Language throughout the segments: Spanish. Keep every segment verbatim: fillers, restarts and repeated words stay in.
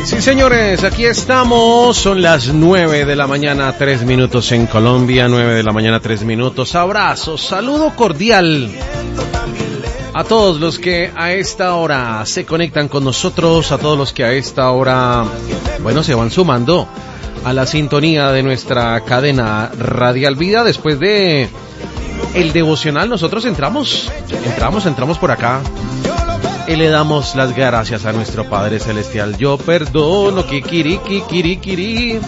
Sí, señores, aquí estamos, son las nueve de la mañana, tres minutos en Colombia, nueve de la mañana, tres minutos. Abrazos, saludo cordial a todos los que a esta hora se conectan con nosotros, a todos los que a esta hora, bueno, se van sumando a la sintonía de nuestra cadena Radial Vida. Después de el devocional, nosotros entramos, entramos, entramos por acá. Y le damos las gracias a nuestro Padre Celestial. Yo perdono, kikiri, kikiri, kikiri.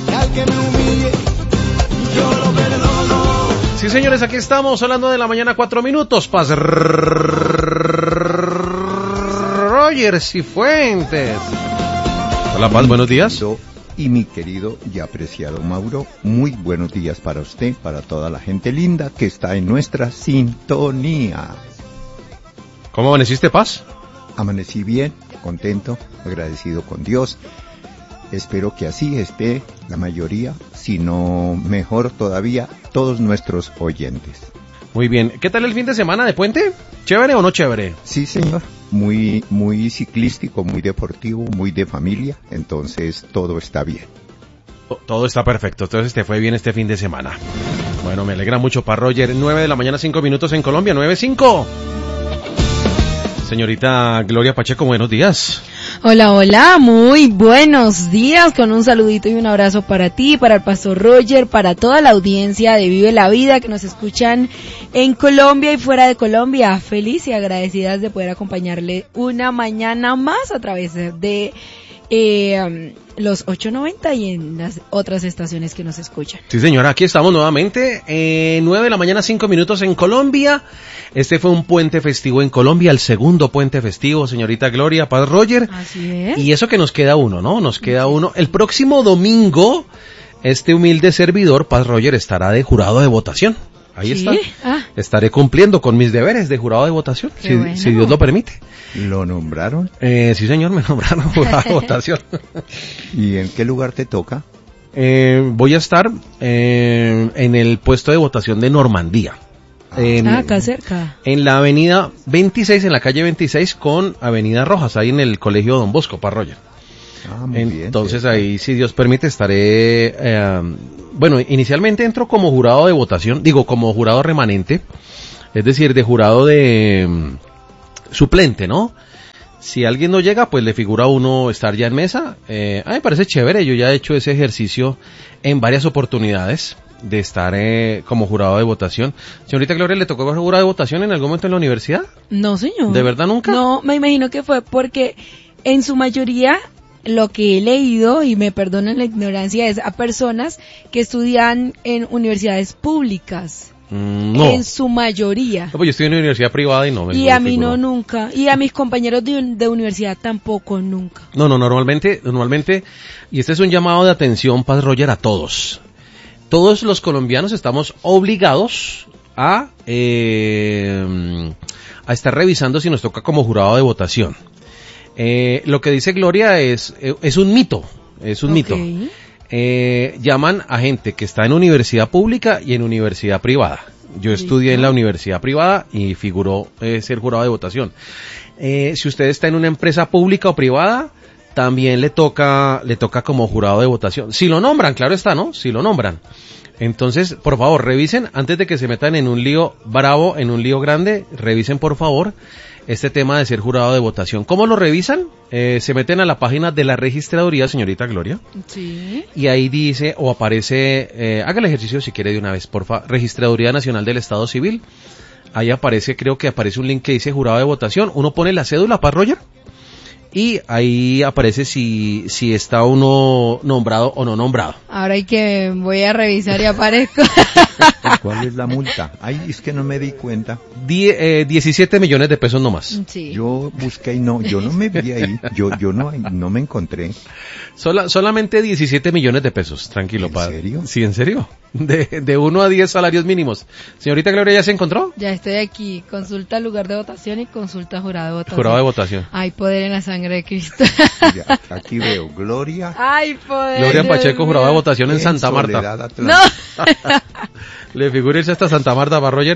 Sí, señores, aquí estamos, hablando de la mañana, cuatro minutos. Paz Roger Cifuentes. Hola, Paz, buenos días. Y mi querido y apreciado Mauro, muy buenos días para usted, para toda la gente linda que está en nuestra sintonía. ¿Cómo amaneciste, Paz? Amanecí bien, contento, agradecido con Dios. Espero que así esté la mayoría, si no mejor todavía, todos nuestros oyentes. Muy bien. ¿Qué tal el fin de semana de puente? ¿Chévere o no chévere? Sí, señor. Muy, muy ciclístico, muy deportivo, muy de familia. Entonces, todo está bien. Todo está perfecto. Entonces, te fue bien este fin de semana. Bueno, me alegra mucho, para Roger. nueve de la mañana, cinco minutos en Colombia. nueve cinco. Señorita Gloria Pacheco, buenos días. Hola, hola, muy buenos días, con un saludito y un abrazo para ti, para el pastor Roger, para toda la audiencia de Vive la Vida que nos escuchan en Colombia y fuera de Colombia. Feliz y agradecidas de poder acompañarle una mañana más a través de eh, los ocho noventa y en las otras estaciones que nos escuchan. Sí, señora, aquí estamos nuevamente, eh, nueve de la mañana, cinco minutos en Colombia. Este fue un puente festivo en Colombia, el segundo puente festivo, señorita Gloria, Paz Roger. Así es. Y eso que nos queda uno, ¿no? Nos queda uno. El próximo domingo, este humilde servidor, Paz Roger, estará de jurado de votación. Ahí ¿Sí? está. Ah. Estaré cumpliendo con mis deberes de jurado de votación, si, bueno. si Dios lo permite. ¿Lo nombraron? Eh, sí, señor, me nombraron jurado de votación. ¿Y en qué lugar te toca? Eh, voy a estar eh, en el puesto de votación de Normandía. En, Ah, acá cerca. En la avenida veintiséis, en la calle veintiséis con avenida Rojas, ahí en el colegio Don Bosco, para Roger. Ah, muy bien. Entonces ahí, si Dios permite, estaré... Eh, bueno, inicialmente entro como jurado de votación, digo, como jurado remanente, es decir, de jurado de um, suplente, ¿no? Si alguien no llega, pues le figura a uno estar ya en mesa. Eh, a mí me parece chévere, yo ya he hecho ese ejercicio en varias oportunidades de estar eh, como jurado de votación. Señorita Gloria, ¿le tocó jurado de votación en algún momento en la universidad? No, señor. ¿De verdad nunca? No, me imagino que fue porque en su mayoría lo que he leído, y me perdonen la ignorancia, es a personas que estudian en universidades públicas. Mm, no. En su mayoría. No, pues yo estoy en una universidad privada y no me Y no a me mí figuró. no, nunca. Y a mis compañeros de, de universidad tampoco, nunca. No, no, normalmente, normalmente, y este es un llamado de atención, Paz Roger, a todos. Todos los colombianos estamos obligados a, eh, a estar revisando si nos toca como jurado de votación. Eh, lo que dice Gloria es, es un mito, es un Okay. mito. Eh, llaman a gente que está en universidad pública y en universidad privada. Yo estudié en la universidad privada y figuró eh, ser jurado de votación. Eh, si usted está en una empresa pública o privada, también le toca, le toca como jurado de votación. Si lo nombran, claro está, ¿no? Si lo nombran. Entonces, por favor, revisen, antes de que se metan en un lío bravo, en un lío grande, revisen por favor este tema de ser jurado de votación. ¿Cómo lo revisan? Eh, se meten a la página de la registraduría, señorita Gloria. Sí. Y ahí dice, o aparece, eh, haga el ejercicio si quiere de una vez, porfa, Registraduría Nacional del Estado Civil. Ahí aparece, creo que aparece un link que dice jurado de votación. Uno pone la cédula, Paz Roger, y ahí aparece si, si está uno nombrado o no nombrado. Ahora hay que, voy a revisar y aparezco. ¿Cuál es la multa? Ay, es que no me di cuenta. Die, eh, diecisiete millones de pesos nomás. Sí. Yo busqué y no, yo no me vi ahí, yo yo no no me encontré. Sola, solamente diecisiete millones de pesos, tranquilo, ¿En padre. serio? Sí, en serio. De, de uno a diez salarios mínimos. Señorita Gloria, ¿ya se encontró? Ya estoy aquí. Consulta lugar de votación y consulta jurado de votación. Jurado de votación. Hay poder en la sangre de Cristo. Ya, aquí veo Gloria. Hay poder. Gloria Dios Pacheco, mío. jurado de votación en en Santa Soledad Marta. Atlántica. No. Le figura irse hasta Santa Marta, para Roger.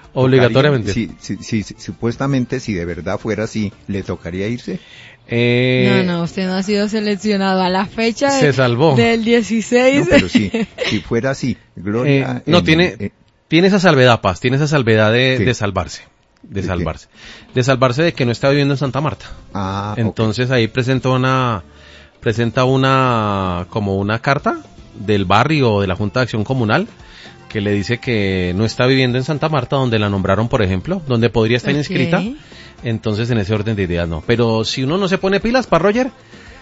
Obligatoriamente. Si, si, si, si, supuestamente, si de verdad fuera así, ¿le tocaría irse? Eh, no, no, usted no ha sido seleccionado a la fecha se de, salvó. del dieciséis. No, pero sí, si fuera así, Gloria... Eh, no, en, tiene, eh, tiene esa salvedad, Paz, tiene esa salvedad de, ¿qué? de salvarse. De, ¿De salvarse. Qué? De salvarse de que no está viviendo en Santa Marta. Ah, Entonces okay. ahí presenta una, presenta una, como una carta del barrio o de la Junta de Acción Comunal que le dice que no está viviendo en Santa Marta, donde la nombraron, por ejemplo, donde podría estar okay. inscrita. Entonces en ese orden de ideas no. Pero si uno no se pone pilas, para Roger,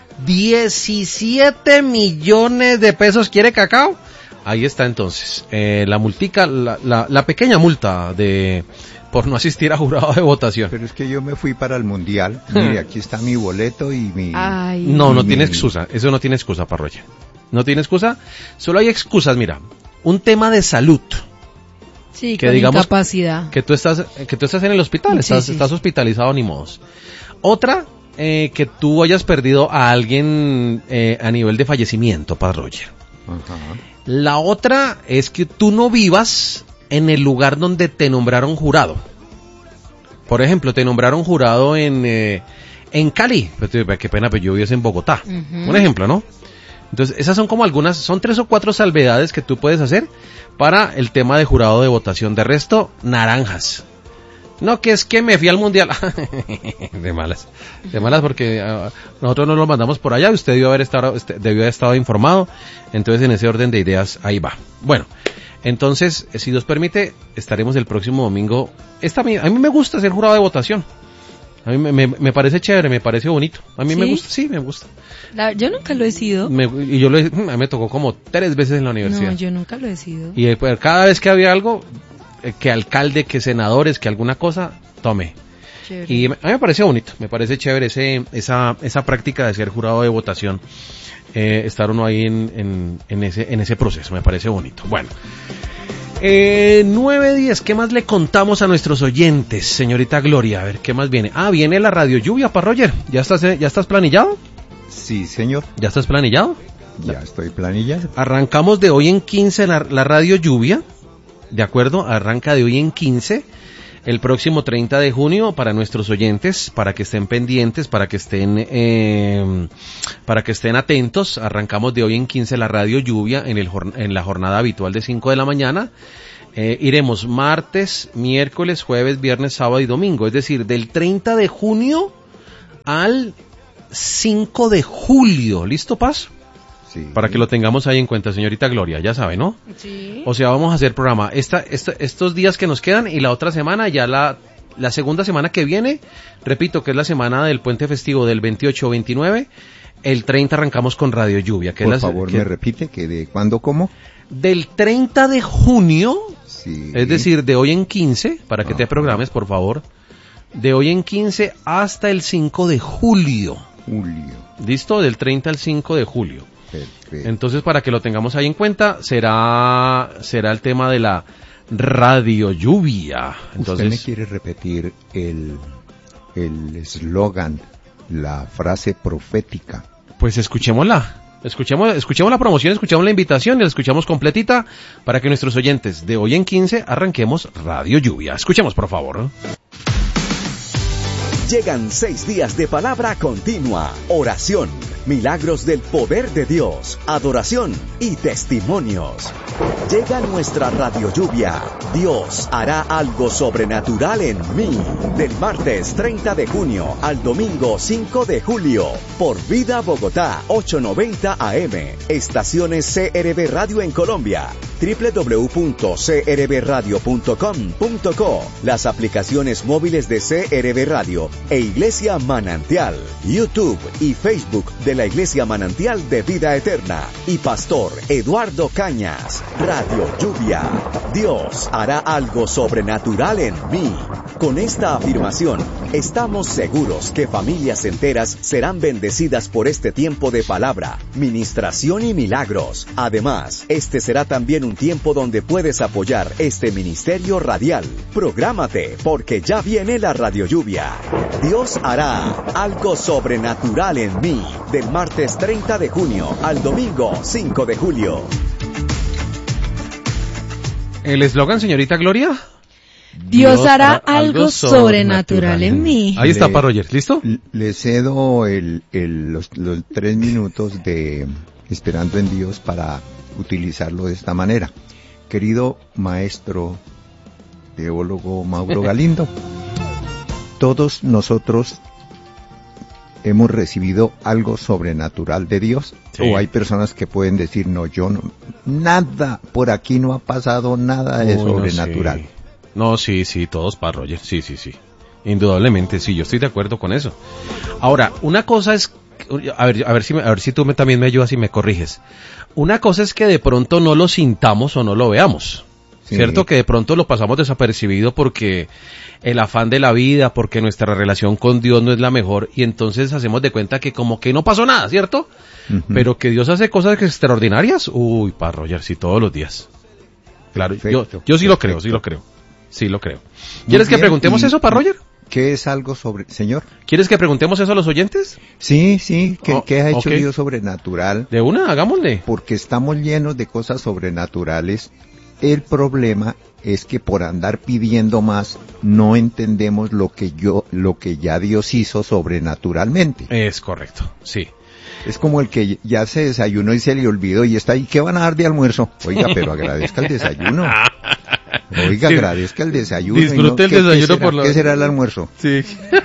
diecisiete millones de pesos quiere Cacao. Ahí está entonces. Eh, la multica, la, la, la pequeña multa de por no asistir a jurado de votación. Pero es que yo me fui para el Mundial. Mire, aquí está mi boleto y mi... Ay. No, no mi... tiene excusa. Eso no tiene excusa, para Roger. No tiene excusa. Solo hay excusas, mira. Un tema de salud. Sí, que con digamos incapacidad. Que tú estás, que tú estás en el hospital, Sí, estás, sí, estás sí. hospitalizado, ni modos. Otra, eh, que tú hayas perdido a alguien eh, a nivel de fallecimiento, para Roger. Ajá. La otra es que tú no vivas en el lugar donde te nombraron jurado. Por ejemplo, te nombraron jurado en, eh, en Cali. Pues, qué pena, pero yo vivo en Bogotá. Uh-huh. Un ejemplo, ¿no? Entonces, esas son como algunas, son tres o cuatro salvedades que tú puedes hacer para el tema de jurado de votación. De resto, naranjas. No, que es que me fui al Mundial. De malas. De malas porque uh, nosotros no lo mandamos por allá. Usted debió haber estado, usted debió haber estado informado. Entonces, en ese orden de ideas, ahí va. Bueno, entonces, si Dios permite, estaremos el próximo domingo. Esta, a mí me gusta ser jurado de votación. A mí me, me, me parece chévere, me parece bonito. A mí ¿Sí? me gusta, sí, me gusta. La, yo nunca lo he sido. Me, y yo lo, a mí me tocó como tres veces en la universidad. No, yo nunca lo he sido. Y pues, cada vez que había algo, eh, que alcalde, que senadores, que alguna cosa, tome. Chévere. Y a mí me parece bonito, me parece chévere ese, esa, esa práctica de ser jurado de votación. Eh, estar uno ahí en, en, en, ese, en ese proceso, me parece bonito. Bueno. Eh, nueve diez, ¿qué más le contamos a nuestros oyentes, señorita Gloria? A ver, ¿qué más viene? Ah, viene la radio lluvia, para Roger. ¿Ya estás, ya estás planillado? Sí, señor. ¿Ya estás planillado? Ya estoy planillado. Arrancamos de hoy en quince la, la radio lluvia, ¿de acuerdo? Arranca de hoy en quince. El próximo treinta de junio, para nuestros oyentes, para que estén pendientes, para que estén eh, para que estén atentos, arrancamos de hoy en quince la radio lluvia en, el, en la jornada habitual de cinco de la mañana. Eh, iremos martes, miércoles, jueves, viernes, sábado y domingo, es decir, del treinta de junio al cinco de julio. ¿Listo, Paz? Sí. Para que lo tengamos ahí en cuenta, señorita Gloria, ya sabe, ¿no? Sí. O sea, vamos a hacer programa esta, esta, estos días que nos quedan y la otra semana, ya la, la segunda semana que viene, repito, que es la semana del puente festivo del veintiocho veintinueve, el treinta arrancamos con Radio Lluvia. Que Por es la, favor, que, me repite, que de cuándo, cómo. Del treinta de junio, sí. Es decir, de hoy en quince, para que Ajá. te programes, por favor, de hoy en quince hasta el cinco de julio. Julio. ¿Listo? Del treinta al cinco de julio. Perfecto. Entonces, para que lo tengamos ahí en cuenta, será será el tema de la radio lluvia. Entonces, ¿usted me quiere repetir el el eslogan, la frase profética? Pues escuchémosla. Escuchemos, escuchemos la promoción, escuchemos la invitación y la escuchamos completita para que nuestros oyentes de hoy en quince arranquemos Radio Lluvia. Escuchemos, por favor. Llegan seis días de palabra continua, oración, milagros del poder de Dios, adoración y testimonios. Llega nuestra Radio Lluvia. Dios hará algo sobrenatural en mí. Del martes treinta de junio al domingo cinco de julio. Por Vida Bogotá, ochocientos noventa A M. Estaciones C R B Radio en Colombia. doble u doble u doble u punto c r b radio punto com punto co. Las aplicaciones móviles de C R B Radio e Iglesia Manantial. YouTube y Facebook de la Iglesia Manantial de Vida Eterna. Y Pastor Eduardo Cañas. Radio Lluvia. Dios hará algo sobrenatural en mí. Con esta afirmación, estamos seguros que familias enteras serán bendecidas por este tiempo de palabra, ministración y milagros. Además, este será también un tiempo donde puedes apoyar este ministerio radial. Prográmate, porque ya viene la Radio Lluvia. Dios hará algo sobrenatural en mí. Del martes treinta de junio al domingo cinco de julio. ¿El eslogan, señorita Gloria? Dios hará algo sobrenatural en mí. Ahí está, Le- Pa Roger, ¿listo? Le cedo el, el- los, los tres minutos de Esperando en Dios para utilizarlo de esta manera. Querido maestro teólogo Mauro Galindo, todos nosotros hemos recibido algo sobrenatural de Dios. Sí. O hay personas que pueden decir, no, yo no, nada, por aquí no ha pasado nada de Uy, no, sobrenatural. sí. No, sí, sí, todos, Pa Roger, sí, sí, sí. Indudablemente, sí, yo estoy de acuerdo con eso. Ahora, una cosa es, a ver, a ver si, me- a ver si tú me, también me ayudas y me corriges. Una cosa es que de pronto no lo sintamos o no lo veamos. Sí. Cierto que de pronto lo pasamos desapercibido porque el afán de la vida, porque nuestra relación con Dios no es la mejor y entonces hacemos de cuenta que como que no pasó nada, ¿cierto? Ujú. Pero que Dios hace cosas extraordinarias, uy, Pa Roger, sí, todos los días. Claro, yo, Perfecto, yo sí lo creo, sí perfecto. lo creo. Sí lo creo. ¿Quieres que bien, preguntemos y- eso, Pa Roger? ¿Qué es algo sobre, señor? ¿Quieres que preguntemos eso a los oyentes? Sí, sí, ¿qué, Oh, qué ha hecho ok. Dios sobrenatural? De una, hagámosle. Porque estamos llenos de cosas sobrenaturales. El problema es que por andar pidiendo más no entendemos lo que yo, lo que ya Dios hizo sobrenaturalmente. Es correcto, sí. Es como el que ya se desayunó y se le olvidó y está ahí, ¿qué van a dar de almuerzo? Oiga, pero agradezca el desayuno. Oiga, Sí. agradezca el desayuno. y Disfrute el ¿qué- qué desayuno será? por la- ¿Qué será el almuerzo? Sí.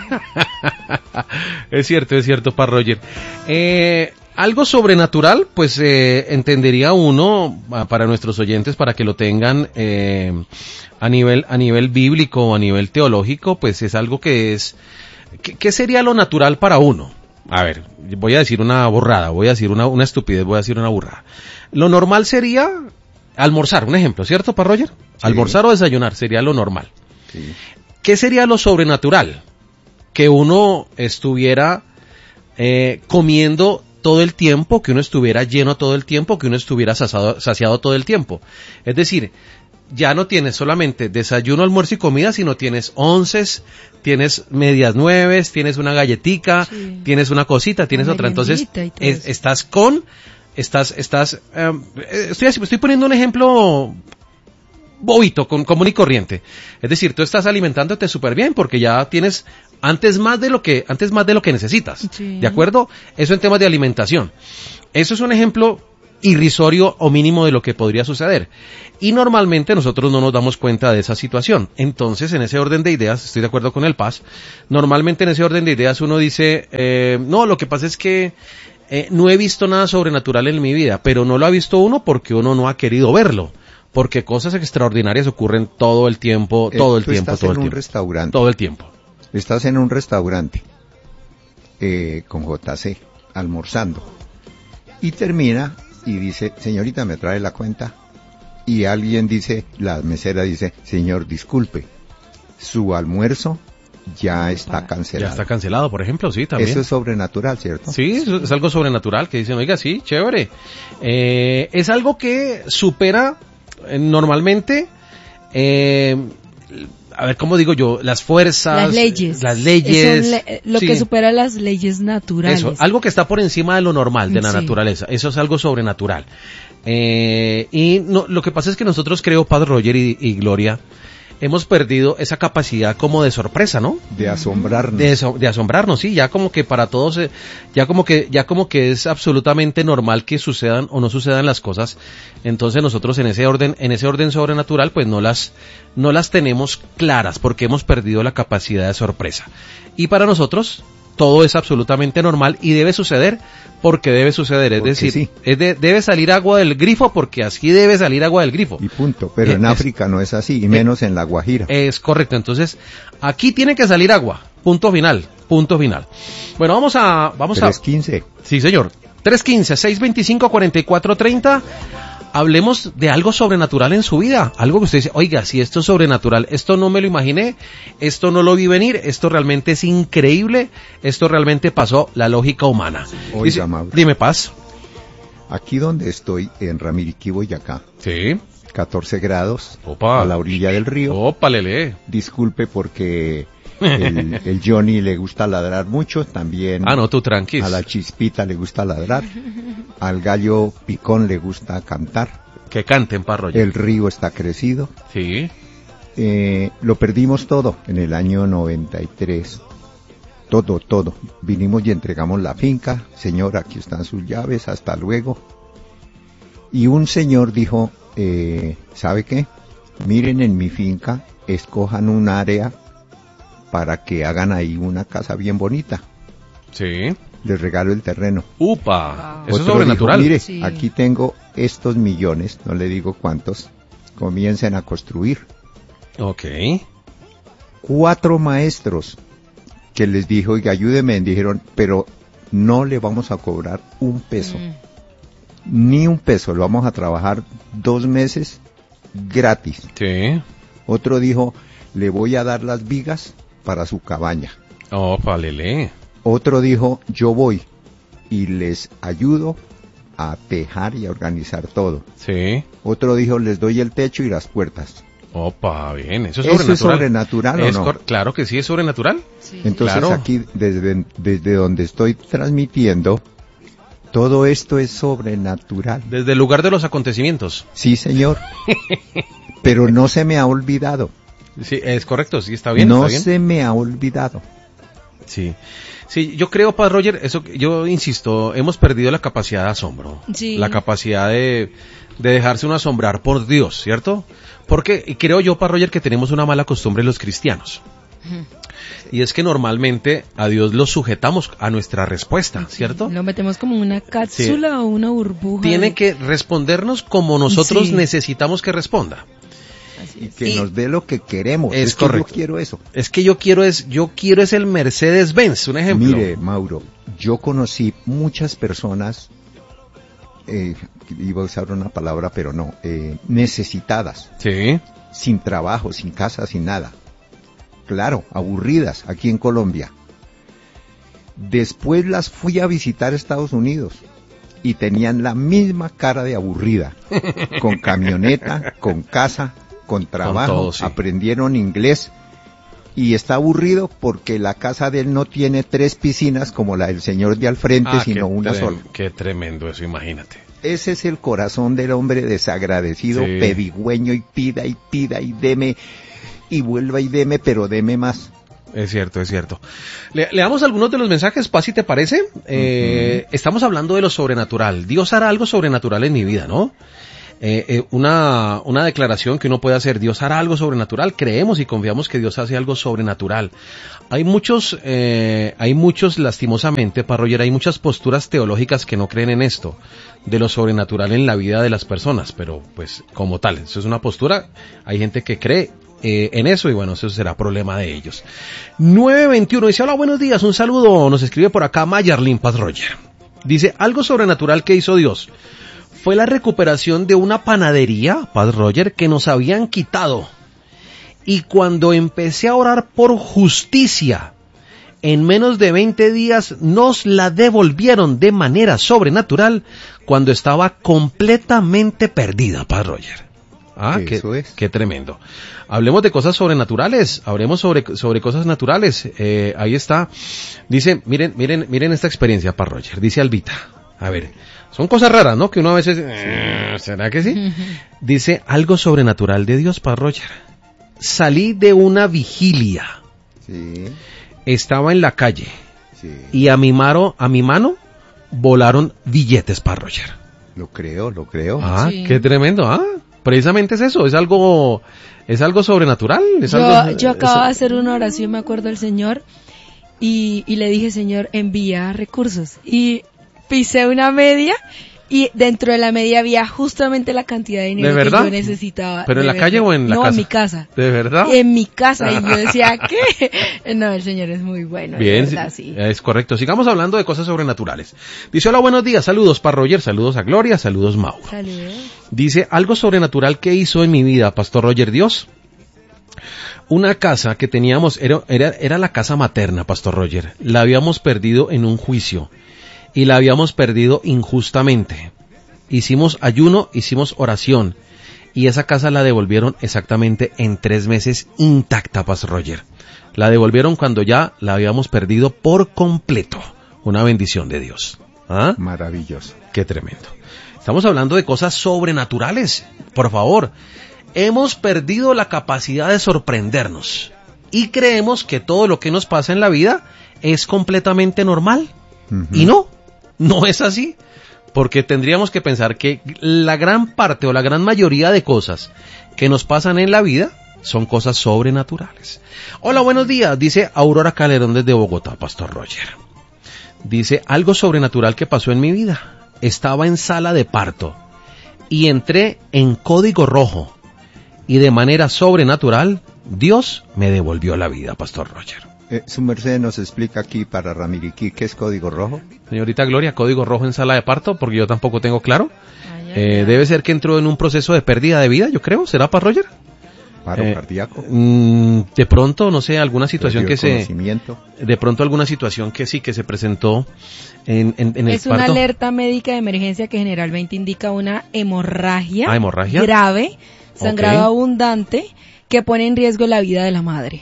Es cierto, es cierto, Pa Roger. Eh, algo sobrenatural, pues eh, entendería uno, ah, para nuestros oyentes, para que lo tengan eh, a nivel a nivel bíblico o a nivel teológico, pues es algo que es... ¿Qué, qué sería lo natural para uno? A ver, voy a decir una borrada, voy a decir una, una estupidez, voy a decir una burrada. Lo normal sería almorzar, un ejemplo, ¿cierto, Pa Roger? Almorzar o desayunar sería lo normal. Sí. ¿Qué sería lo sobrenatural? Que uno estuviera eh, comiendo todo el tiempo, que uno estuviera lleno todo el tiempo, que uno estuviera saciado, saciado todo el tiempo. Es decir, ya no tienes solamente desayuno, almuerzo y comida, sino tienes onces, tienes medias nueves, tienes una galletica, Sí. tienes una cosita, tienes Una otra. Entonces, meriendita y todo es- eso. estás con, estás, estás, eh, estoy, estoy poniendo un ejemplo bobito, con, común y corriente. Es decir, tú estás alimentándote súper bien porque ya tienes antes más de lo que, antes más de lo que necesitas. Sí. ¿De acuerdo? Eso en temas de alimentación. Eso es un ejemplo irrisorio o mínimo de lo que podría suceder. Y normalmente nosotros no nos damos cuenta de esa situación. Entonces, en ese orden de ideas, estoy de acuerdo con el Paz, normalmente en ese orden de ideas uno dice, eh, no, lo que pasa es que eh, no he visto nada sobrenatural en mi vida, pero no lo ha visto uno porque uno no ha querido verlo. Porque cosas extraordinarias ocurren todo el tiempo, Eh, todo el tú tiempo, estás todo en el un tiempo. restaurante. Todo el tiempo. Estás en un restaurante eh, con J C, almorzando. Y termina y dice, señorita, ¿me trae la cuenta? Y alguien dice, la mesera dice, señor, disculpe, su almuerzo ya está Ya cancelado. está cancelado, por ejemplo, sí, también. Eso es sobrenatural, ¿cierto? Sí, es, es algo sobrenatural que dicen, oiga, sí, chévere. Eh, es algo que supera eh, normalmente, eh, a ver, ¿cómo digo yo? Las fuerzas. Las leyes. Las leyes. Son le- lo sí. que supera las leyes naturales. Eso, algo que está por encima de lo normal, de la Sí. naturaleza. Eso es algo sobrenatural. Eh, y no, lo que pasa es que nosotros, creo, Padre Roger y, y Gloria, hemos perdido esa capacidad como de sorpresa, ¿no? De asombrarnos. De, eso- de asombrarnos, sí, ya como que para todos, eh, ya como que, ya como que es absolutamente normal que sucedan o no sucedan las cosas. Entonces nosotros en ese orden, en ese orden sobrenatural, pues no las, no las tenemos claras porque hemos perdido la capacidad de sorpresa. Y para nosotros, todo es absolutamente normal y debe suceder porque debe suceder. Es Porque decir, sí. es de- debe salir agua del grifo porque así debe salir agua del grifo. Y punto. Pero en Es- África no es así, y menos en la Guajira. Es correcto, entonces aquí tiene que salir agua, punto final, punto final. Bueno, vamos a, vamos a, tres quince. sí señor, tres uno cinco, seis dos cinco, cuatro cuatro tres cero, hablemos de algo sobrenatural en su vida, algo que usted dice, oiga, si esto es sobrenatural, esto no me lo imaginé, esto no lo vi venir, esto realmente es increíble, esto realmente pasó la lógica humana. Oiga, Dice- Mauro. dime, Paz. Aquí donde estoy, en Ramiriquí, Boyacá, Sí. catorce grados, Opa. a la orilla del río. Opa, lele. Disculpe porque el, el Johnny le gusta ladrar mucho, también Ah, no, tú tranquis. a la Chispita le gusta ladrar, al gallo Picón le gusta cantar, Que canten, parro. el río está crecido Sí. eh, lo perdimos todo en el año noventa y tres. Todo, todo. Vinimos y entregamos la finca. Señor, aquí están sus llaves, hasta luego. Y un señor dijo, eh, ¿sabe qué? Miren en mi finca, escojan un área para que hagan ahí una casa bien bonita. Sí. Les regalo el terreno. ¡Upa! Wow. Eso es Otro sobrenatural. dijo, mire, Sí. aquí tengo estos millones, no le digo cuántos, comiencen a construir. Ok. Cuatro maestros que les dijo, y ayúdenme, dijeron, pero no le vamos a cobrar un peso, Mm. ni un peso, lo vamos a trabajar dos meses gratis. Sí. Otro dijo, le voy a dar las vigas para su cabaña. ¡Opa, lele! Otro dijo, yo voy y les ayudo a tejar y a organizar todo. Sí. Otro dijo, les doy el techo y las puertas. Opa, bien. Eso es ¿Eso sobrenatural. es sobrenatural o Es no? cor- Claro que sí, es sobrenatural. Sí. Entonces Claro. aquí, desde, desde donde estoy transmitiendo, todo esto es sobrenatural. Desde el lugar de los acontecimientos. Sí, señor. Pero no se me ha olvidado. Sí, es correcto, sí, está bien. no está bien. se me ha olvidado. Sí. Sí, yo creo, Padre Roger, eso, yo insisto, hemos perdido la capacidad de asombro. Sí. La capacidad de, de dejarse uno asombrar por Dios, ¿cierto? Porque y creo yo, Padre Roger, que tenemos una mala costumbre los cristianos. Y es que normalmente a Dios lo sujetamos a nuestra respuesta, ¿cierto? Lo metemos como una cápsula o una burbuja. Tiene de- que respondernos como nosotros Sí. necesitamos que responda. Así Y es. que Y- nos dé lo que queremos. Es Es, que correcto. yo quiero eso. Es que yo quiero es, yo quiero es el Mercedes-Benz, un ejemplo. Mire, Mauro, yo conocí muchas personas, eh, iba a usar una palabra, pero no, eh, necesitadas, Sí. sin trabajo, sin casa, sin nada. Claro, aburridas aquí en Colombia. Después las fui a visitar a Estados Unidos y tenían la misma cara de aburrida, con camioneta, con casa, con trabajo, todo, sí. aprendieron inglés y está aburrido porque la casa de él no tiene tres piscinas como la del señor de al frente, Ah, sino qué una trem- sola. Qué tremendo eso, imagínate. Ese es el corazón del hombre desagradecido, Sí. pedigüeño, y pida y pida y deme y vuelva y deme, pero deme más. Es cierto, es cierto. Le, leamos algunos de los mensajes, Paz, si te parece. Eh, Estamos hablando de lo sobrenatural. Dios hará algo sobrenatural en mi vida, ¿no? Eh, eh, una, una declaración que uno puede hacer, Dios hará algo sobrenatural. Creemos y confiamos que Dios hace algo sobrenatural. Hay muchos, eh, hay muchos, lastimosamente, Parroyer, hay muchas posturas teológicas que no creen en esto, de lo sobrenatural en la vida de las personas, pero pues como tal, eso es una postura, hay gente que cree eh, en eso y bueno, eso será problema de ellos. nueve veintiuno dice, hola, buenos días, un saludo, nos escribe por acá Mayarlin Paz Roger. Dice, algo sobrenatural que hizo Dios fue la recuperación de una panadería, Paz Roger, que nos habían quitado. Y cuando empecé a orar por justicia, en menos de veinte días nos la devolvieron de manera sobrenatural cuando estaba completamente perdida, Paz Roger. Ah, Eso qué, es. qué tremendo. Hablemos de cosas sobrenaturales, hablemos sobre, sobre cosas naturales. Eh, ahí está. Dice, miren, miren, miren esta experiencia, Paz Roger. Dice Albita. A ver, son cosas raras, ¿no? Que uno a veces, eh, ¿será que sí? Dice, algo sobrenatural de Dios, Paz Roger. Salí de una vigilia. Sí, Estaba en la calle. sí, Y a mi, mano, a mi mano volaron billetes, Paz Roger. lo creo, lo creo. Ah, Sí. qué tremendo, ah. Precisamente es eso, es algo, es algo sobrenatural. Es Yo, algo, yo es- acababa de hacer una oración, me acuerdo del Señor, y, y le dije, Señor, envía recursos. Y pisé una media, y dentro de la media había justamente la cantidad de dinero ¿De verdad? que yo necesitaba. ¿Pero en de la calle verdad. o en la no, casa? en mi casa. ¿De verdad? En mi casa, y yo decía, ¿qué? No, el Señor es muy bueno, de Bien, verdad, sí. es correcto. Sigamos hablando de cosas sobrenaturales. Dice, hola, buenos días, saludos para Roger, saludos a Gloria, saludos Mauro. Saludos. Dice, algo sobrenatural que hizo en mi vida, Pastor Roger, Dios. Una casa que teníamos, era, era, era la casa materna, Pastor Roger. La habíamos perdido en un juicio y la habíamos perdido injustamente. Hicimos ayuno, hicimos oración y esa casa la devolvieron exactamente en tres meses intacta, Pastor Roger. La devolvieron cuando ya la habíamos perdido por completo. Una bendición de Dios. ¿Ah? Maravilloso. Qué tremendo. Estamos hablando de cosas sobrenaturales. Por favor, hemos perdido la capacidad de sorprendernos y creemos que todo lo que nos pasa en la vida es completamente normal. Uh-huh. Y no, no es así, porque tendríamos que pensar que la gran parte o la gran mayoría de cosas que nos pasan en la vida son cosas sobrenaturales. Hola, buenos días, dice Aurora Calderón desde Bogotá, Pastor Roger. Dice, algo sobrenatural que pasó en mi vida. Estaba en sala de parto y entré en código rojo y de manera sobrenatural Dios me devolvió la vida, Pastor Roger. Eh, su merced nos explica aquí para Ramiriquí qué es código rojo. Señorita Gloria, código rojo en sala de parto, porque yo tampoco tengo claro. Ay, ay, eh, ay. Debe ser que entró en un proceso de pérdida de vida, yo creo. ¿Será, Pastor Roger? Paro eh, cardíaco. Mmm, de pronto, no sé, alguna situación que se... De pronto alguna situación que sí, que se presentó en, en, en el es parto. Es una alerta médica de emergencia que generalmente indica una hemorragia, ah, ¿hemorragia? grave, sangrado okay. abundante, que pone en riesgo la vida de la madre.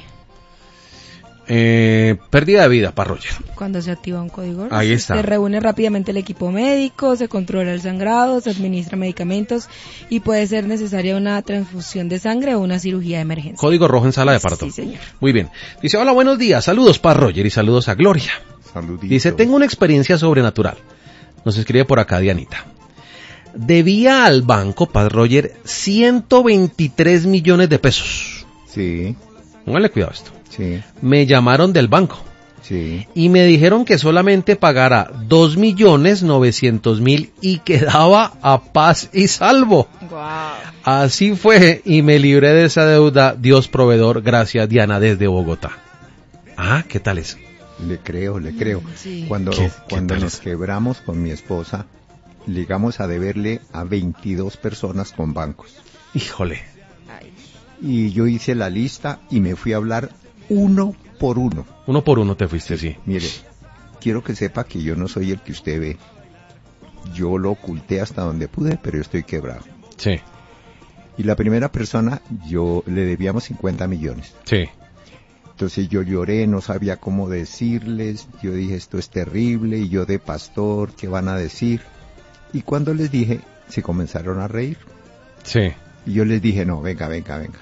Eh, pérdida de vida, Pastor Roger. Cuando se activa un código rojo, ahí está. Se reúne rápidamente el equipo médico, se controla el sangrado, se administra medicamentos y puede ser necesaria una transfusión de sangre o una cirugía de emergencia. Código rojo en sala de parto. Sí, señor. Muy bien. Dice, hola, buenos días, saludos, Pastor Roger, y saludos a Gloria. Saludito. Dice, tengo una experiencia sobrenatural. Nos escribe por acá Dianita. Debía al banco, Pastor Roger, ciento veintitrés millones de pesos. Sí. Póngale cuidado a esto. Sí. Me llamaron del banco. Sí. Y me dijeron que solamente pagara dos millones novecientos mil y quedaba a paz y salvo. Wow. Así fue y me libré de esa deuda. Dios proveedor, gracias Diana desde Bogotá. Ah, ¿qué tal es? Le creo, le creo. Sí. Cuando, ¿Qué, cuando qué nos quebramos con mi esposa, llegamos a deberle a veintidós personas con bancos. Híjole. Ay. Y yo hice la lista y me fui a hablar uno por uno. Uno por uno te fuiste, sí. Mire, quiero que sepa que yo no soy el que usted ve. Yo lo oculté hasta donde pude, pero yo estoy quebrado. Sí. Y la primera persona, yo le debíamos cincuenta millones. Sí. Entonces yo lloré, no sabía cómo decirles. Yo dije, esto es terrible. Y yo de pastor, ¿qué van a decir? Y cuando les dije, se comenzaron a reír. Sí. Y yo les dije, no, venga, venga, venga.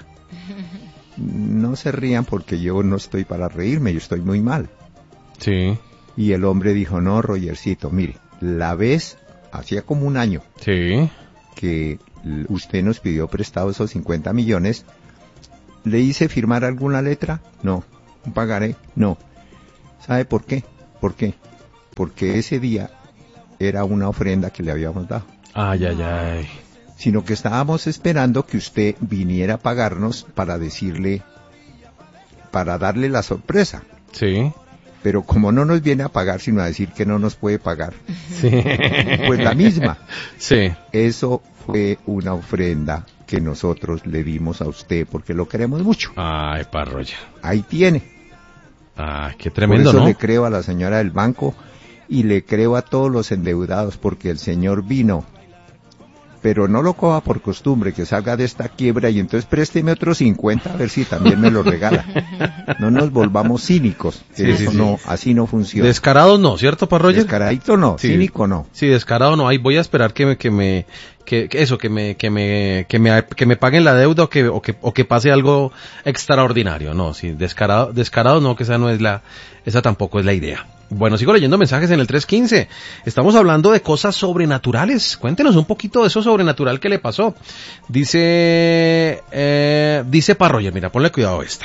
No se rían porque yo no estoy para reírme, yo estoy muy mal. Sí. Y el hombre dijo, no, Rogercito, mire, la vez, hacía como un año, sí, que usted nos pidió prestado esos cincuenta millones, ¿le hice firmar alguna letra? No. ¿Un pagaré? No. ¿Sabe por qué? ¿Por qué? Porque ese día era una ofrenda que le habíamos dado. Ay, ay, ay. Sino que estábamos esperando que usted viniera a pagarnos para decirle, para darle la sorpresa. Sí. Pero como no nos viene a pagar, sino a decir que no nos puede pagar, sí. pues la misma. Sí. Eso fue una ofrenda que nosotros le dimos a usted porque lo queremos mucho. Ay, parroya. Ahí tiene. Ay, qué tremendo, Por eso ¿no? le creo a la señora del banco y le creo a todos los endeudados porque el Señor vino. Pero no lo coja por costumbre, que salga de esta quiebra y entonces présteme otros cincuenta a ver si también me lo regala. No nos volvamos cínicos, que sí, eso sí, no, sí. así no funciona. Descarado no, ¿cierto, Parroyer? Descaradito no, sí. Cínico no. Sí, descarado no. Ahí voy a esperar que me, que me, que, que eso, que me, que me, que me, que me paguen la deuda o que, o que, o que pase algo extraordinario. No, sí, descarado, descarado no, que esa no es la, esa tampoco es la idea. Bueno, sigo leyendo mensajes en el tres quince. Estamos hablando de cosas sobrenaturales. Cuéntenos un poquito de eso sobrenatural que le pasó. Dice, eh, dice Parroyer, mira, ponle cuidado a esta.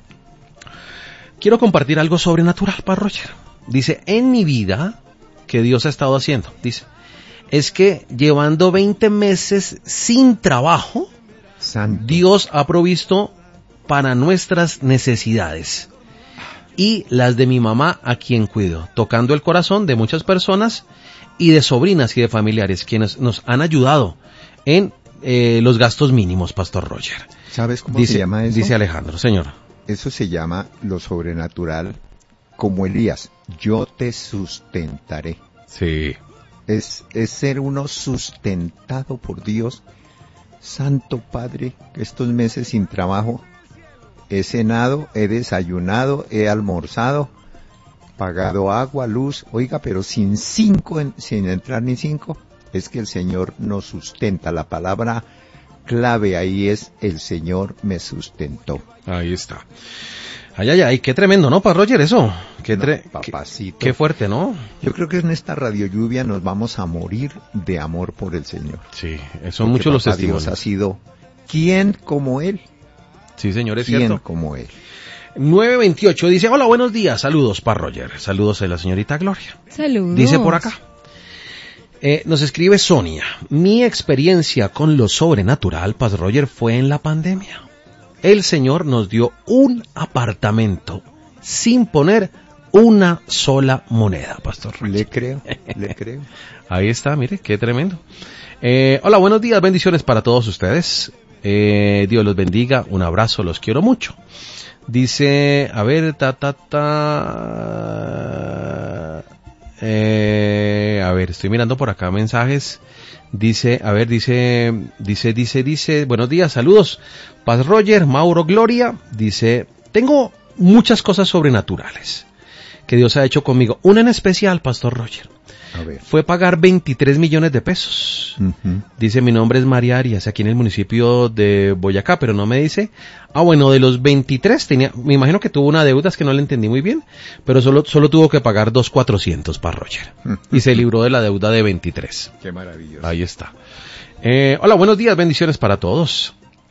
Quiero compartir algo sobrenatural, Parroyer. Dice, en mi vida, que Dios ha estado haciendo, dice, es que llevando veinte meses sin trabajo, Santo. Dios ha provisto para nuestras necesidades. Y las de mi mamá, a quien cuido, tocando el corazón de muchas personas y de sobrinas y de familiares, quienes nos han ayudado en eh, los gastos mínimos, Pastor Roger. ¿Sabes cómo dice, se llama eso? Dice Alejandro, señor. Eso se llama lo sobrenatural, como Elías, yo te sustentaré. Sí. Es, es ser uno sustentado por Dios. Santo Padre, estos meses sin trabajo, he cenado, he desayunado, he almorzado, pagado agua, luz, oiga, pero sin cinco, en, sin entrar ni cinco, es que el Señor nos sustenta. La palabra clave ahí es el Señor me sustentó. Ahí está. Ay, ay, ay, qué tremendo, ¿no, Paz Roger, eso? Qué, tre- no, papacito. Qué, qué fuerte, ¿no? Yo creo que en esta Radio Lluvia nos vamos a morir de amor por el Señor. Sí, son muchos los testimonios. Dios ha sido, ¿quién como Él? Sí, señor, es ¿Quién cierto. como Él? nueve veintiocho dice, hola, buenos días, saludos, Paz Roger. Saludos a la señorita Gloria. Saludos. Dice por acá. Eh, nos escribe Sonia, mi experiencia con lo sobrenatural, Paz Roger, fue en la pandemia. El Señor nos dio un apartamento sin poner una sola moneda, Pastor Roger. Le creo, le creo. Ahí está, mire, qué tremendo. Eh, hola, buenos días, bendiciones para todos ustedes. Eh, Dios los bendiga, un abrazo, los quiero mucho. Dice, a ver, ta, ta, ta. Eh, a ver, estoy mirando por acá mensajes. Dice, a ver, dice, dice, dice, dice, buenos días, saludos. Paz Roger, Mauro Gloria, dice, tengo muchas cosas sobrenaturales que Dios ha hecho conmigo. Una en especial, Pastor Roger, A ver. fue pagar veintitrés millones de pesos. Uh-huh. Dice, mi nombre es María Arias, aquí en el municipio de Boyacá, pero no me dice. Ah, bueno, de los veintitrés tenía, me imagino que tuvo una deuda, es que no la entendí muy bien, pero solo, solo tuvo que pagar dos mil cuatrocientos para Roger. Y se libró de la deuda de veintitrés. Qué maravilloso. Ahí está. Eh, hola, buenos días, bendiciones para todos.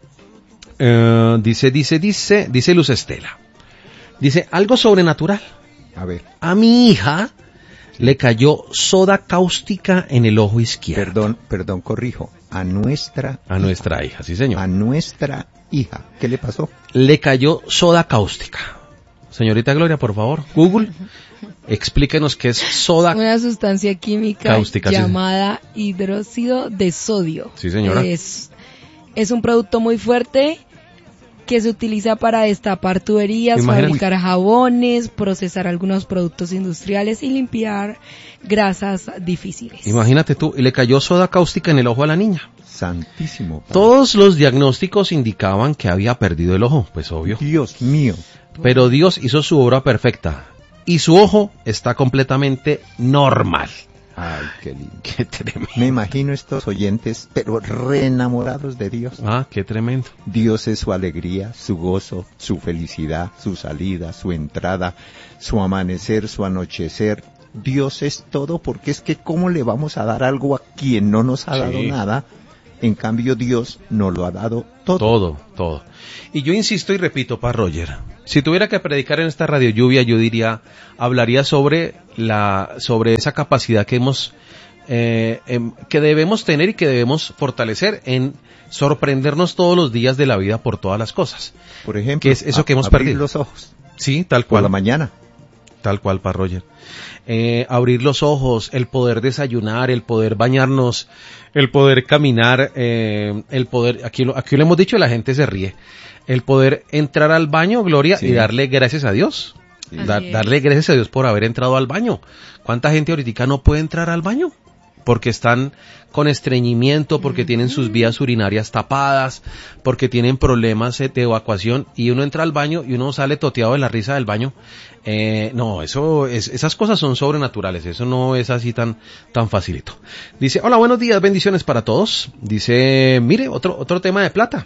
Eh, dice, dice, dice, dice Luz Estela. Dice, algo sobrenatural. A ver. A mi hija le cayó soda cáustica en el ojo izquierdo. Perdón, perdón, corrijo. A nuestra A nuestra hija, sí señor. A nuestra hija. ¿Qué le pasó? Le cayó soda cáustica. Señorita Gloria, por favor, Google, explíquenos qué es soda. Una sustancia química Cáustica, sí. llamada hidróxido de sodio. Sí, señora. Es, es un producto muy fuerte que se utiliza para destapar tuberías, Imagínate. fabricar jabones, procesar algunos productos industriales y limpiar grasas difíciles. Imagínate tú, y le cayó soda cáustica en el ojo a la niña. Santísimo Padre. Todos los diagnósticos indicaban que había perdido el ojo, pues obvio. Dios mío. Pero Dios hizo su obra perfecta y su ojo está completamente normal. Ay, qué lindo. Qué tremendo. Me imagino estos oyentes, pero re enamorados de Dios. Ah, qué tremendo. Dios es su alegría, su gozo, su felicidad, su salida, su entrada, su amanecer, su anochecer. Dios es todo, porque es que ¿cómo le vamos a dar algo a quien no nos ha Sí. dado nada? En cambio Dios nos lo ha dado todo. Todo, todo. Y yo insisto y repito, Paz Roger, si tuviera que predicar en esta radio lluvia, yo diría, hablaría sobre la, sobre esa capacidad que hemos, eh, em, que debemos tener y que debemos fortalecer en sorprendernos todos los días de la vida por todas las cosas. Por ejemplo, ¿Qué es eso que hemos abrir perdido? los ojos Sí, tal por cual. la mañana. Tal cual, Paz Roger. Eh, abrir los ojos, el poder desayunar, el poder bañarnos, el poder caminar, eh, el poder, aquí lo, aquí lo hemos dicho y la gente se ríe, el poder entrar al baño, Gloria, Sí. y darle gracias a Dios. Sí. Da- Así es. darle gracias a Dios por haber entrado al baño. ¿Cuánta gente ahorita no puede entrar al baño? Porque están con estreñimiento, porque tienen sus vías urinarias tapadas, porque tienen problemas eh, de evacuación, y uno entra al baño y uno sale toteado de la risa del baño. Eh, no, eso es, esas cosas son sobrenaturales, eso no es así tan, tan facilito. Dice, hola, buenos días, bendiciones para todos. Dice, mire, otro, otro tema de plata.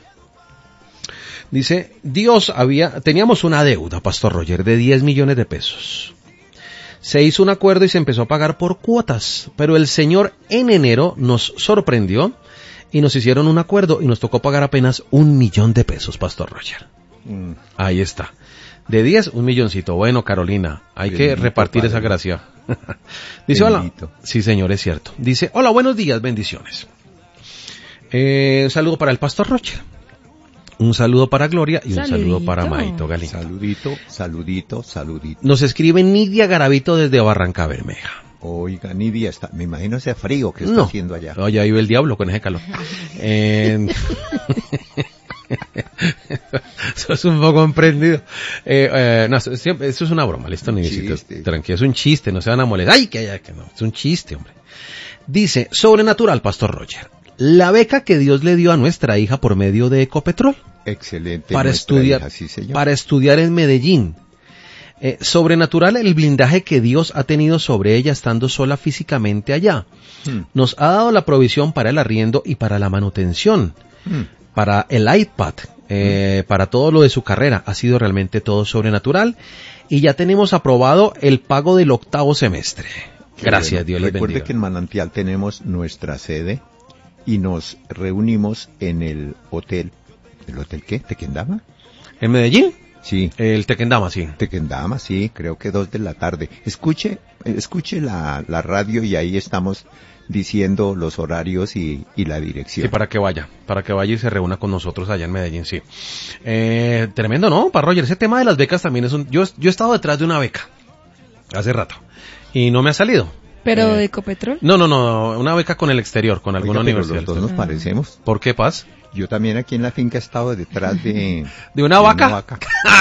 Dice, Dios había, teníamos una deuda, Pastor Roger, de diez millones de pesos. Se hizo un acuerdo y se empezó a pagar por cuotas, pero el Señor en enero nos sorprendió y nos hicieron un acuerdo y nos tocó pagar apenas un millón de pesos, Pastor Roger. Mm. Ahí está. De diez, un milloncito. Bueno, Carolina, hay que Bendito repartir Padre. esa gracia. Dice, Bendito. hola. Sí, señor, es cierto. Dice, hola, buenos días, bendiciones. Eh, un saludo para el Pastor Roger. Un saludo para Gloria y un Saludito. saludo para Maito Galindo. Saludito, saludito, saludito. Nos escribe Nidia Garavito desde Barranca Bermeja. Oiga, Nidia, está, me imagino ese frío que está No, haciendo allá. no, ya vive el diablo con ese calor. Eh, Eso es un poco emprendido. Eh, eh, no, eso, siempre, eso es una broma, listo, ni Chiste. tranquilo, es un chiste, no se van a molestar. Ay, que, ay, que no, es un chiste, hombre. Dice, sobrenatural, Pastor Roger, la beca que Dios le dio a nuestra hija por medio de Ecopetrol Excelente. para nuestra estudiar, hija, sí, señor. para estudiar en Medellín. Eh, sobrenatural el blindaje que Dios ha tenido sobre ella estando sola físicamente allá. Hmm. Nos ha dado la provisión para el arriendo y para la manutención. Hmm. para el iPad, eh, mm. para todo lo de su carrera. Ha sido realmente todo sobrenatural. Y ya tenemos aprobado el pago del octavo semestre. Qué Gracias, bueno. Dios les bendiga. Recuerde que en Manantial tenemos nuestra sede y nos reunimos en el hotel. ¿El hotel qué? ¿Tequendama? ¿En Medellín? Sí. El Tequendama, sí. Tequendama, sí, creo que dos de la tarde. Escuche, escuche la, la radio y ahí estamos diciendo los horarios y, y la dirección. Sí, para que vaya, para que vaya y se reúna con nosotros allá en Medellín, sí. Eh, tremendo, ¿no? Para Roger, ese tema de las becas también es un... Yo, yo he estado detrás de una beca, hace rato, y no me ha salido. ¿Pero eh, de Ecopetrol? No, no, no, una beca con el exterior, con alguna Oiga, universidad. Los dos nos parecemos. ¿Por qué, Paz? Yo también aquí en la finca he estado detrás de... ¿De una de vaca? Una vaca.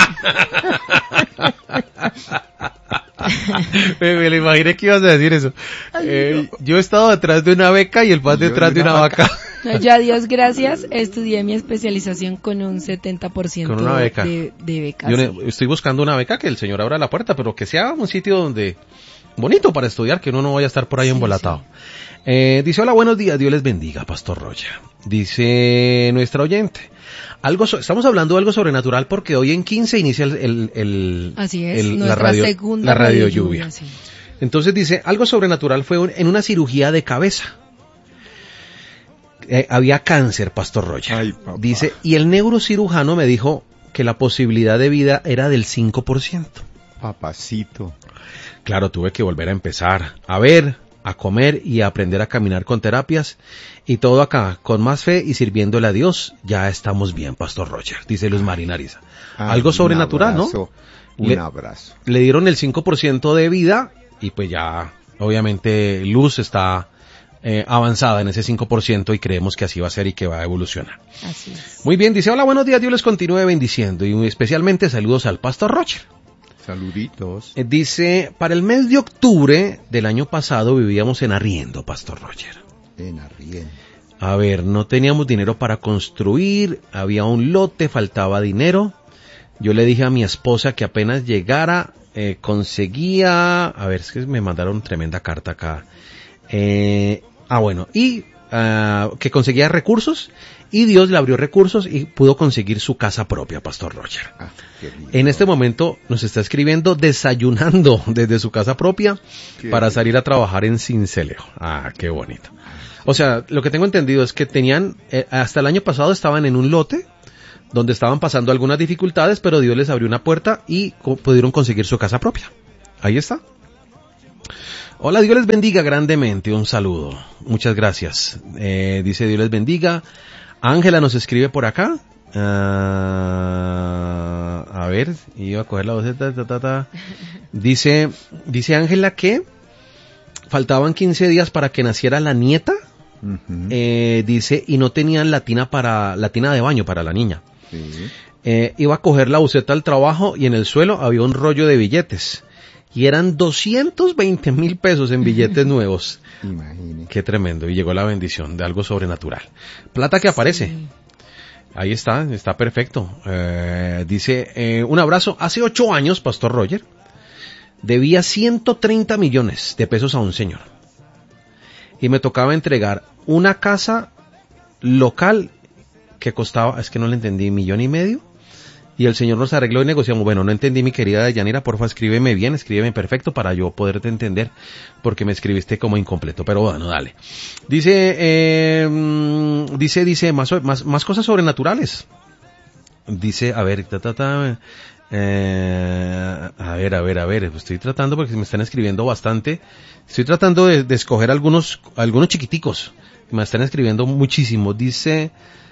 me, me lo imaginé que ibas a decir eso. Eh, yo he estado detrás de una beca y el Paz detrás de una, de una vaca. vaca. No, yo a Dios gracias estudié mi especialización con un setenta por ciento con una beca. de, de becas. Yo ne- estoy buscando una beca que el señor abra la puerta, pero que sea un sitio donde bonito para estudiar, que uno no vaya a estar por ahí sí, embolatado. Sí. Eh, dice, hola, buenos días, Dios les bendiga, Pastor Roger. Dice nuestra oyente, algo so- estamos hablando de algo sobrenatural porque hoy en quince inicia el, el, el, Así es, el nuestra la radio, segunda la radio, radio lluvia. lluvia sí. Entonces dice, algo sobrenatural fue un, en una cirugía de cabeza. Eh, había cáncer, Pastor Roger. Ay, dice, y el neurocirujano me dijo que la posibilidad de vida era del cinco por ciento. Papacito. Claro, tuve que volver a empezar a ver, a comer y a aprender a caminar con terapias y todo acá, con más fe y sirviéndole a Dios, ya estamos bien, Pastor Roger, dice Luz Marina Ariza. Ay, algo sobrenatural, un abrazo, ¿no? Un le, abrazo. Le dieron el cinco por ciento de vida y pues ya, obviamente, Luz está eh, avanzada en ese cinco por ciento y creemos que así va a ser y que va a evolucionar. Así es. Muy bien, dice, hola, buenos días, Dios les continúe bendiciendo y muy especialmente saludos al Pastor Roger. Saluditos. Eh, dice, para el mes de octubre del año pasado vivíamos en arriendo, Pastor Roger. En arriendo. A ver, no teníamos dinero para construir, había un lote, faltaba dinero. Yo le dije a mi esposa que apenas llegara, eh, conseguía... A ver, es que me mandaron tremenda carta acá. Eh, ah, bueno, y uh, que conseguía recursos, y Dios le abrió recursos y pudo conseguir su casa propia, Pastor Roger. Ah, qué lindo. En este momento nos está escribiendo desayunando desde su casa propia qué para salir lindo. A trabajar en Sincelejo. Ah, qué bonito. O sea, lo que tengo entendido es que tenían, eh, hasta el año pasado estaban en un lote donde estaban pasando algunas dificultades, pero Dios les abrió una puerta y co- pudieron conseguir su casa propia. Ahí está. Hola, Dios les bendiga grandemente, un saludo. Muchas gracias. Eh, dice Dios les bendiga. Ángela nos escribe por acá. Uh, a ver, iba a coger la voz. Ta, ta, ta, ta. Dice, dice Ángela que faltaban quince días para que naciera la nieta. Uh-huh. Eh, dice, y no tenían la tina para, la tina de baño para la niña. Sí. Eh, iba a coger la buceta al trabajo y en el suelo había un rollo de billetes. Y eran doscientos veinte mil pesos en billetes nuevos. Imagínate. Qué tremendo. Y llegó la bendición de algo sobrenatural. Plata que aparece. Sí. Ahí está, está perfecto. Eh, dice, eh, un abrazo. Hace ocho años, Pastor Roger, debía ciento treinta millones de pesos a un señor. Y me tocaba entregar una casa local que costaba, es que no le entendí, millón y medio. Y el señor nos arregló y negociamos. Bueno, no entendí, mi querida Deyanira, porfa, escríbeme bien, escríbeme perfecto para yo poderte entender, porque me escribiste como incompleto. Pero bueno, dale. Dice, eh, dice, dice, más, más, más cosas sobrenaturales. Dice, a ver, ta, ta, ta, eh, a ver, a ver, a ver, estoy tratando porque me están escribiendo bastante. Estoy tratando de, de escoger algunos, algunos chiquiticos. Me están escribiendo muchísimo. Dice...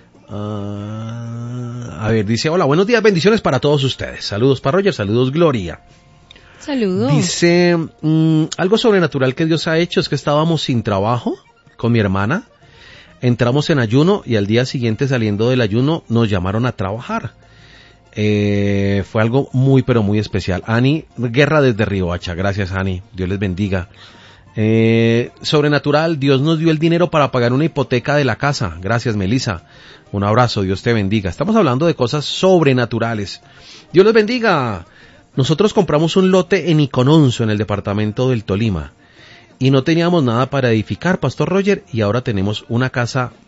Uh, a ver, dice, hola, buenos días, bendiciones para todos ustedes. Saludos para Roger, saludos Gloria. Saludos. Dice, mmm, algo sobrenatural que Dios ha hecho es que estábamos sin trabajo con mi hermana, entramos en ayuno y al día siguiente saliendo del ayuno nos llamaron a trabajar. Eh, fue algo muy pero muy especial. Ani Guerra desde Riohacha, gracias Ani, Dios les bendiga. Eh, sobrenatural, Dios nos dio el dinero para pagar una hipoteca de la casa, gracias Melissa. Un abrazo, Dios te bendiga. Estamos hablando de cosas sobrenaturales. Dios les bendiga. Nosotros compramos un lote en Icononso, en el departamento del Tolima, y no teníamos nada para edificar, Pastor Roger, y ahora tenemos una casa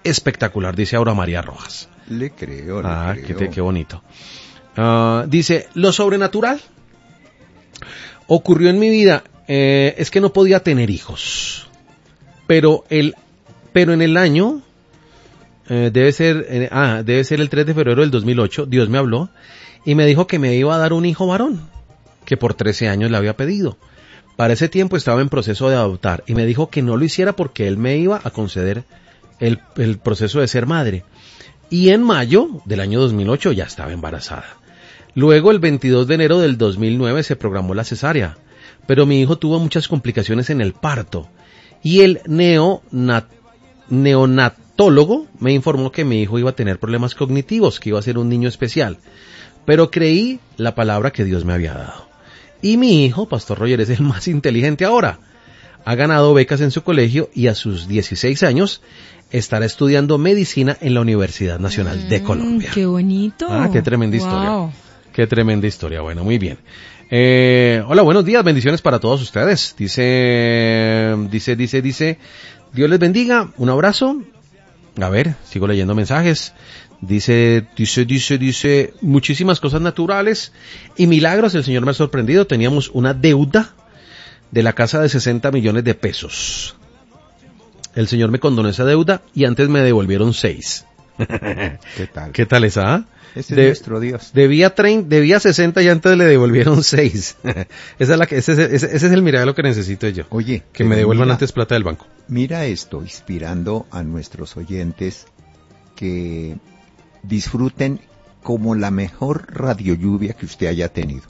espectacular, dice Aura María Rojas. Le creo, le Ah, creo. qué, qué bonito. Uh, dice, lo sobrenatural ocurrió en mi vida, eh, es que no podía tener hijos, pero el, pero en el año, eh, debe ser, eh, ah, debe ser el tres de febrero del dos mil ocho, Dios me habló y me dijo que me iba a dar un hijo varón, que por trece años le había pedido. Para ese tiempo estaba en proceso de adoptar y me dijo que no lo hiciera porque él me iba a conceder el, el proceso de ser madre. Y en mayo del año dos mil ocho ya estaba embarazada. Luego, el veintidós de enero del dos mil nueve se programó la cesárea, pero mi hijo tuvo muchas complicaciones en el parto y el neonat, neonatólogo me informó que mi hijo iba a tener problemas cognitivos, que iba a ser un niño especial, pero creí la palabra que Dios me había dado. Y mi hijo, Pastor Roger, es el más inteligente ahora. Ha ganado becas en su colegio y a sus dieciséis años estará estudiando medicina en la Universidad Nacional mm, de Colombia. ¡Qué bonito! Ah, qué tremenda wow. historia. Qué tremenda historia. Bueno, muy bien. Eh, hola, buenos días, bendiciones para todos ustedes. Dice, dice, dice, dice, Dios les bendiga, un abrazo. A ver, sigo leyendo mensajes. Dice, dice, dice, dice, muchísimas cosas naturales y milagros. El Señor me ha sorprendido. Teníamos una deuda de la casa de sesenta millones de pesos. El Señor me condonó esa deuda y antes me devolvieron seis. ¿Qué tal? ¿Qué tal esa? ¿Ah? Ese De, es nuestro Dios. Debía, treinta, debía sesenta y antes le devolvieron seis. Esa es la que, ese, ese, ese es el milagro que necesito yo. Oye, que me devuelvan mira, antes plata del banco. Mira esto, inspirando a nuestros oyentes que disfruten como la mejor radio lluvia que usted haya tenido.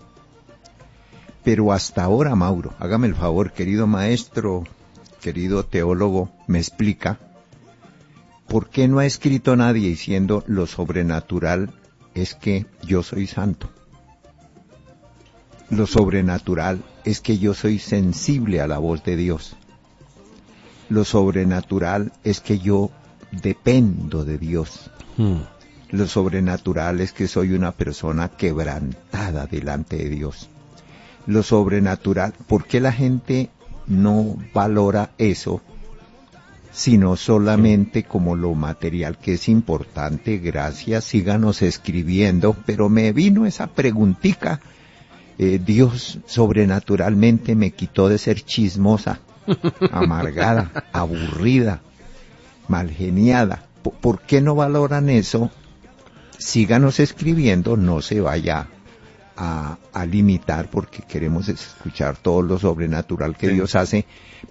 Pero hasta ahora, Mauro, hágame el favor, querido maestro, querido teólogo, me explica por qué no ha escrito nadie diciendo lo sobrenatural es que yo soy santo. Lo sobrenatural es que yo soy sensible a la voz de Dios. Lo sobrenatural es que yo dependo de Dios. Hmm. Lo sobrenatural es que soy una persona quebrantada delante de Dios. Lo sobrenatural, ¿por qué la gente no valora eso, sino solamente como lo material, que es importante? Gracias, síganos escribiendo, pero me vino esa preguntica. Eh, Dios sobrenaturalmente me quitó de ser chismosa, amargada, aburrida, malgeniada. ¿Por qué no valoran eso? Síganos escribiendo, no se vaya a, a limitar, porque queremos escuchar todo lo sobrenatural que sí. Dios hace.